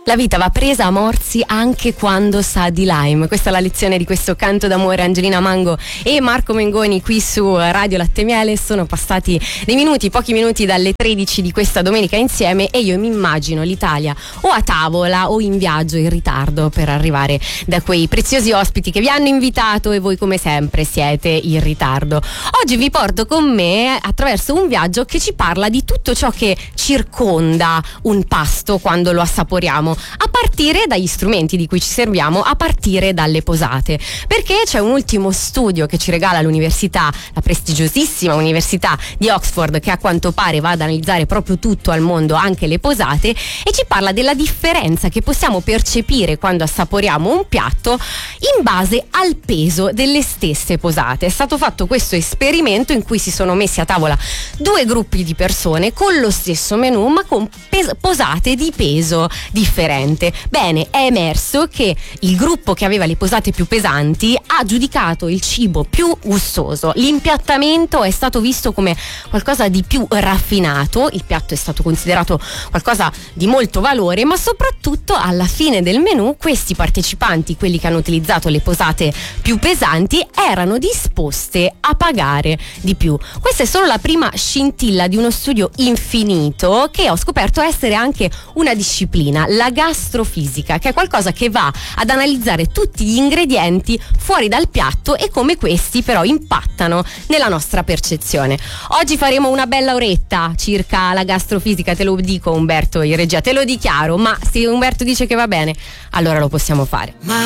La vita va presa a morsi anche quando sa di lime. Questa è la lezione di questo canto d'amore. Angelina Mango e Marco Mengoni qui su Radio Latte Miele. Sono passati pochi minuti dalle 13 di questa domenica insieme e io mi immagino l'Italia o a tavola o in viaggio in ritardo per arrivare da quei preziosi ospiti che vi hanno invitato e voi come sempre siete in ritardo. Oggi vi porto con me attraverso un viaggio che ci parla di tutto ciò che circonda un pasto quando lo assaporiamo, a partire dagli strumenti di cui ci serviamo, a partire dalle posate, perché c'è un ultimo studio che ci regala l'università, la prestigiosissima Università di Oxford, che a quanto pare va ad analizzare proprio tutto al mondo, anche le posate, e ci parla della differenza che possiamo percepire quando assaporiamo un piatto in base al peso delle stesse posate. È stato fatto questo esperimento in cui si sono messi a tavola due gruppi di persone con lo stesso menù ma con posate di peso differente. Bene, è emerso che il gruppo che aveva le posate più pesanti ha giudicato il cibo più gustoso. L'impiattamento è stato visto come qualcosa di più raffinato, il piatto è stato considerato qualcosa di molto valore, ma soprattutto alla fine del menù questi partecipanti, quelli che hanno utilizzato le posate più pesanti, erano disposte a pagare di più. Questa è solo la prima scintilla di uno studio infinito che ho scoperto essere anche una disciplina, la gastrofisica, che è qualcosa che va ad analizzare tutti gli ingredienti fuori dal piatto e come questi però impattano nella nostra percezione. Oggi faremo una bella oretta circa la gastrofisica, te lo dico Umberto in regia, te lo dichiaro, ma se Umberto dice che va bene, allora lo possiamo fare.